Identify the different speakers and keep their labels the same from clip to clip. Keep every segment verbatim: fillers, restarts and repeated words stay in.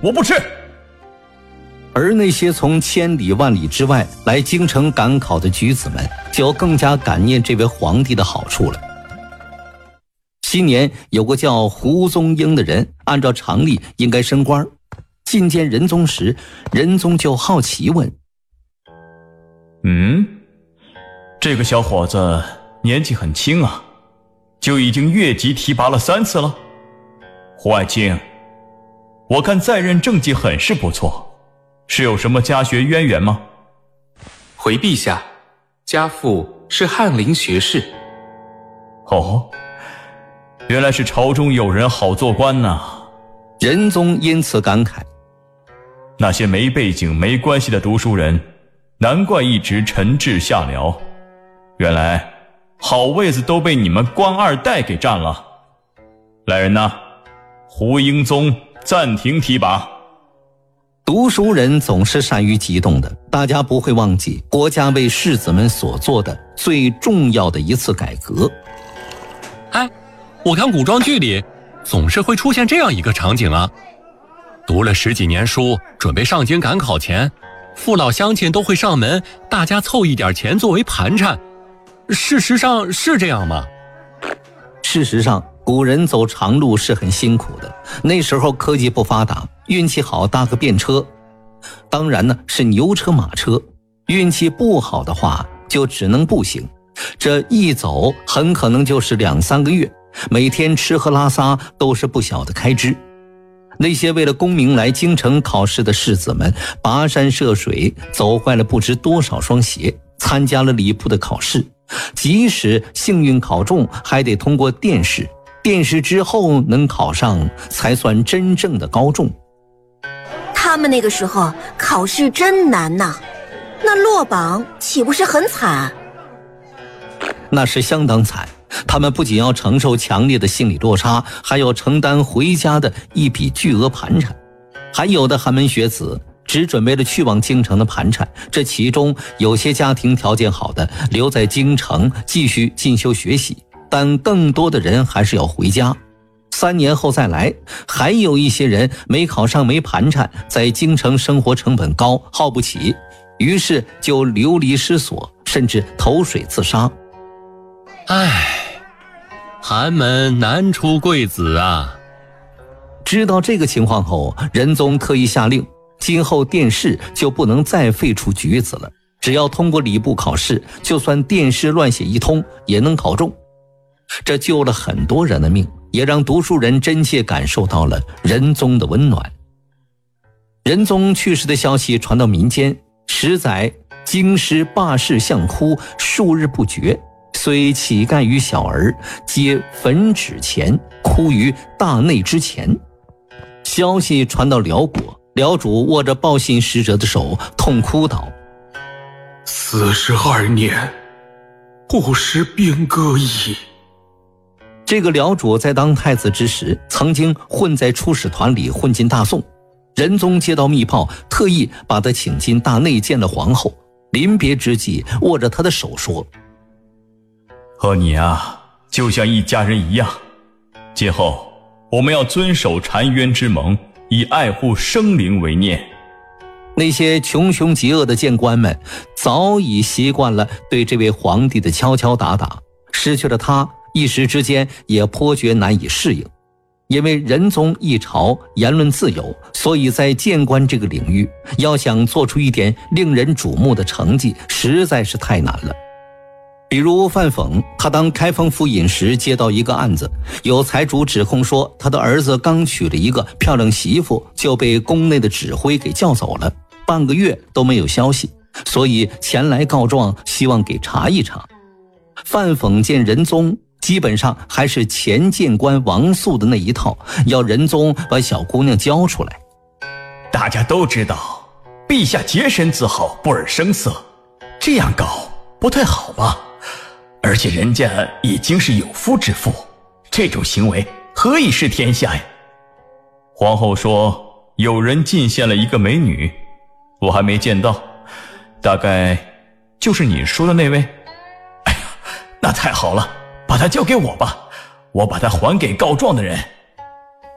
Speaker 1: 我不吃。
Speaker 2: 而那些从千里万里之外来京城赶考的举子们，就更加感念这位皇帝的好处了。新年有个叫胡宗英的人，按照常例应该升官，觐见仁宗时，仁宗就好奇问：
Speaker 1: 嗯，这个小伙子年纪很轻啊，就已经越级提拔了三次了。胡爱卿，我看在任政绩很是不错，是有什么家学渊源吗？
Speaker 3: 回陛下，家父是翰林学士。
Speaker 1: 哦，原来是朝中有人好做官呐、啊。
Speaker 2: 仁宗因此感慨，
Speaker 1: 那些没背景没关系的读书人，难怪一直沉滞下僚，原来好位子都被你们官二代给占了。来人呐，胡英宗暂停提拔。
Speaker 2: 读书人总是善于激动的，大家不会忘记国家为士子们所做的最重要的一次改革。
Speaker 4: 哎，我看古装剧里总是会出现这样一个场景啊，读了十几年书，准备上京赶考前，父老乡亲都会上门，大家凑一点钱作为盘缠。事实上是这样吗？
Speaker 2: 事实上，古人走长路是很辛苦的，那时候科技不发达，运气好搭个便车，当然呢是牛车马车，运气不好的话就只能步行，这一走很可能就是两三个月，每天吃喝拉撒都是不小的开支。那些为了功名来京城考试的士子们，跋山涉水，走坏了不知多少双鞋，参加了礼部的考试，即使幸运考中，还得通过殿试，殿试之后能考上才算真正的高中。
Speaker 5: 他们那个时候考试真难呐，那落榜岂不是很惨？
Speaker 2: 那是相当惨，他们不仅要承受强烈的心理落差，还要承担回家的一笔巨额盘缠。还有的寒门学子只准备了去往京城的盘缠，这其中有些家庭条件好的留在京城继续进修学习，但更多的人还是要回家，三年后再来。还有一些人没考上没盘缠，在京城生活成本高，耗不起，于是就流离失所，甚至投水自杀。
Speaker 4: 唉，寒门难出贵子啊。
Speaker 2: 知道这个情况后，仁宗特意下令，今后殿试就不能再废除举子了，只要通过礼部考试，就算殿试乱写一通也能考中。这救了很多人的命，也让读书人真切感受到了仁宗的温暖。仁宗去世的消息传到民间，十载京师罢市相哭，数日不绝，虽乞丐与小儿皆焚纸钱，哭于大内之前。消息传到辽国，辽主握着报信使者的手，痛哭道：
Speaker 3: 四十二年，不识兵戈矣。
Speaker 2: 这个辽主在当太子之时，曾经混在出使团里混进大宋。仁宗接到密报，特意把他请进大内见了皇后，临别之际握着他的手说：
Speaker 1: 和你啊，就像一家人一样，今后我们要遵守澶渊之盟，以爱护生灵为念。
Speaker 2: 那些穷凶极恶的谏官们早已习惯了对这位皇帝的敲敲打打，失去了他，一时之间也颇觉难以适应。因为仁宗一朝言论自由，所以在谏官这个领域，要想做出一点令人瞩目的成绩，实在是太难了。比如范讽，他当开封府尹时接到一个案子，有财主指控说他的儿子刚娶了一个漂亮媳妇，就被宫内的指挥给叫走了，半个月都没有消息，所以前来告状，希望给查一查。范讽见仁宗基本上还是前谏官王肃的那一套，要仁宗把小姑娘交出来。
Speaker 1: 大家都知道陛下洁身自好，不尔声色，这样搞不太好吧？而且人家已经是有夫之妇，这种行为何以是天下呀？皇后说有人进献了一个美女，我还没见到，大概就是你说的那位。哎呀，那太好了，把她交给我吧，我把她还给告状的人。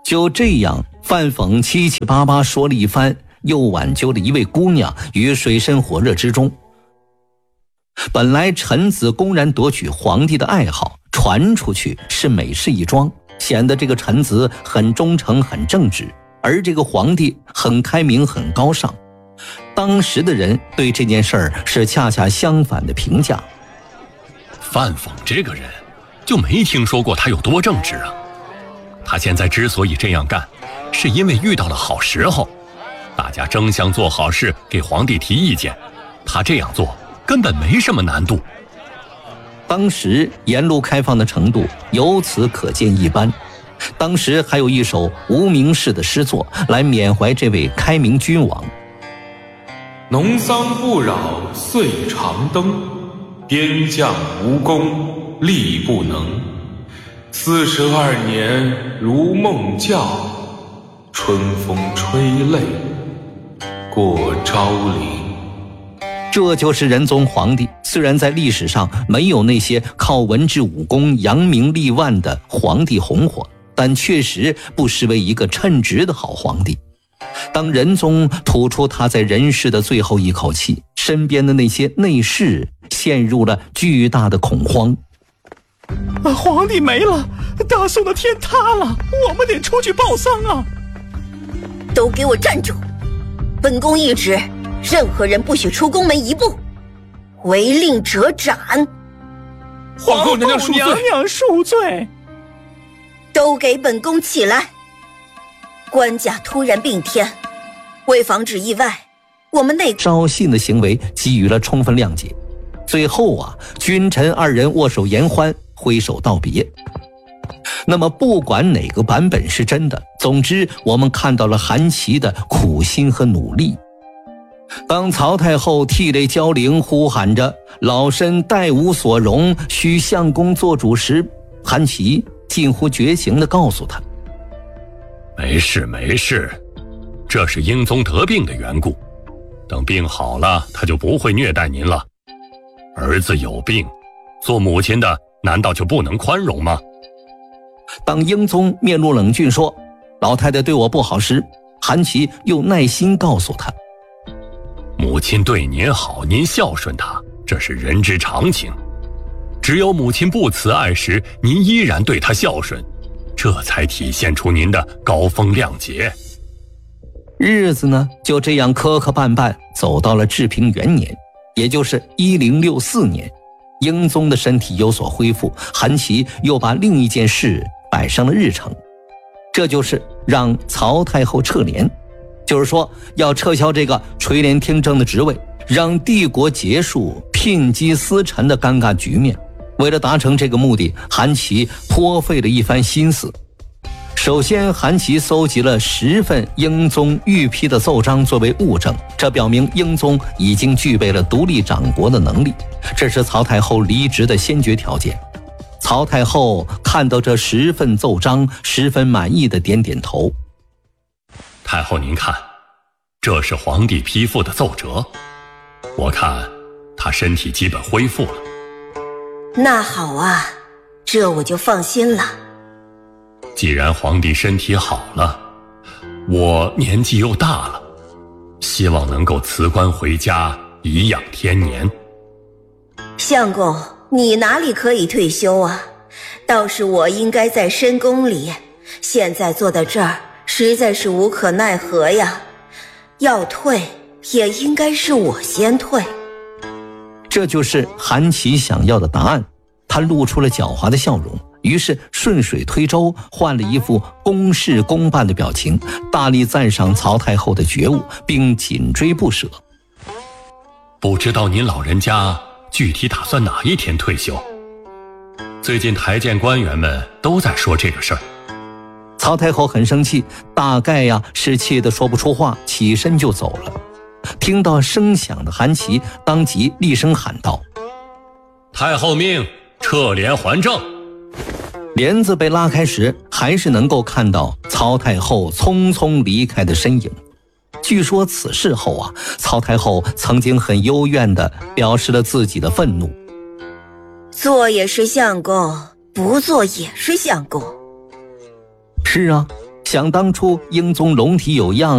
Speaker 2: 就这样，范讽七七八八说了一番，又挽救了一位姑娘于水深火热之中。本来臣子公然夺取皇帝的爱好，传出去是美事一桩，显得这个臣子很忠诚很正直，而这个皇帝很开明很高尚。当时的人对这件事儿是恰恰相反的评价。
Speaker 4: 范讽这个人就没听说过他有多正直啊。他现在之所以这样干，是因为遇到了好时候，大家争相做好事，给皇帝提意见，他这样做根本没什么难度。
Speaker 2: 当时沿路开放的程度由此可见一斑。当时还有一首无名氏的诗作来缅怀这位开明君王。
Speaker 3: 农桑不扰岁长灯，边将无功力不能。四十二年如梦觉，春风吹泪过昭陵。
Speaker 2: 这就是仁宗皇帝，虽然在历史上没有那些靠文治武功扬名立万的皇帝红火，但确实不失为一个称职的好皇帝。当仁宗吐出他在人世的最后一口气，身边的那些内侍陷入了巨大的恐慌。
Speaker 1: 皇帝没了，大宋的天塌了，我们得出去报丧啊！
Speaker 5: 都给我站住！本宫懿旨，任何人不许出宫门一步，违令者斩。
Speaker 3: 皇后娘娘恕罪！
Speaker 1: 娘娘恕罪！
Speaker 5: 都给本宫起来！官家突然病天，为防止意外，我们内
Speaker 2: 赵信的行为给予了充分谅解。最后啊，君臣二人握手言欢，挥手道别。那么不管哪个版本是真的，总之我们看到了韩琦的苦心和努力。当曹太后涕泪交零，呼喊着老身待无所容，需相公做主时，韩琦近乎绝情地告诉他：
Speaker 4: 没事没事，这是英宗得病的缘故，等病好了，他就不会虐待您了。儿子有病，做母亲的难道就不能宽容吗？
Speaker 2: 当英宗面露冷峻说老太太对我不好时，韩琦又耐心告诉他：
Speaker 4: 母亲对您好，您孝顺她，这是人之常情。只有母亲不慈爱时，您依然对她孝顺，这才体现出您的高风亮节。
Speaker 2: 日子呢，就这样磕磕绊绊走到了治平元年，也就是一零六四年。英宗的身体有所恢复，韩琦又把另一件事摆上了日程，这就是让曹太后撤帘，就是说要撤销这个垂帘听政的职位，让帝国结束聘姬私臣的尴尬局面。为了达成这个目的，韩琦颇费了一番心思。首先，韩琦搜集了十份英宗御批的奏章作为物证，这表明英宗已经具备了独立掌国的能力，这是曹太后离职的先决条件。曹太后看到这十份奏章，十分满意的点点头。
Speaker 4: 太后您看，这是皇帝批复的奏折，我看他身体基本恢复了。
Speaker 5: 那好啊，这我就放心了。
Speaker 4: 既然皇帝身体好了，我年纪又大了，希望能够辞官回家颐养天年。
Speaker 5: 相公，你哪里可以退休啊？倒是我应该在深宫里，现在坐在这儿实在是无可奈何呀。要退也应该是我先退。
Speaker 2: 这就是韩琦想要的答案，他露出了狡猾的笑容，于是顺水推舟，换了一副公事公办的表情，大力赞赏曹太后的觉悟，并紧追不舍。
Speaker 4: 不知道您老人家具体打算哪一天退休？最近台谏官员们都在说这个事儿。
Speaker 2: 曹太后很生气，大概呀是气得说不出话，起身就走了。听到声响的韩琦当即厉声喊道：
Speaker 4: 太后命撤帘还政。
Speaker 2: 帘子被拉开时，还是能够看到曹太后匆匆离开的身影。据说此事后啊，曹太后曾经很幽怨地表示了自己的愤怒：
Speaker 5: 做也是相公，不做也是相公。
Speaker 2: 是啊， 想当初英宗龙体有恙